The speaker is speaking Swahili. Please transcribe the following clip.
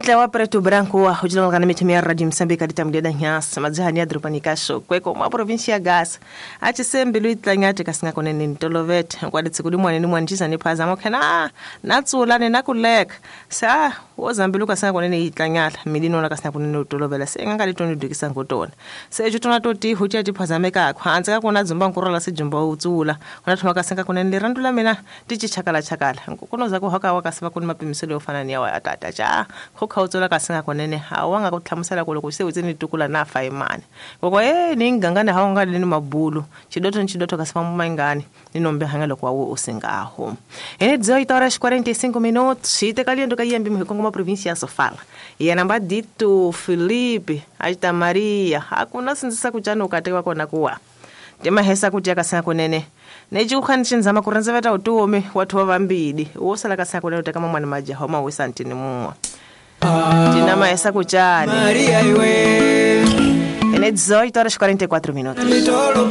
Tlawa Preto Branco wa hujilanga na mitimia Radio Msambika ditamdeda nyasa mazahani ya drupanikasho kweko mwa provinsia gas achi sembi luitla ngati kasinga konene nitolovet kwa ditsikudi mwaneni mwanjisa ni paza mokena natsulane nakulek sa wozambiluka singa konene itla ngata milino na kasinga konene utolovela senga ngali toni dukisa ngotona se jutona toti hutia tipaza meka kwanza kakona zumba nkurala se jumba utsula unathoma kasinga konene randula mina tichichakala kuno zako haka wakasiba kuni mapimiselo yofanani ya atata cha khawutsola kasinga konene hawanga kuthlamusela kulo kusewitseni tukula nafa imani ngoko ningangane hawanga leni mabulu chidoto kasiba mumangani ninombe hangalo kwa usingaho ene 18:45 minutos itekaliendo kayembi mhikongo ma provincia Sofala ya namba dito Felipe aita Maria hakuna sinzisa kuchano ukatewa kona kuwa tema hesa kutia kasinga konene nechikukhanishinzama kurenza veta utuome watu vambili wosala kasinga konene utekama mwana majaho mawisantini muwa tina maesa kuchani Maria iwe ene 18:44 minutos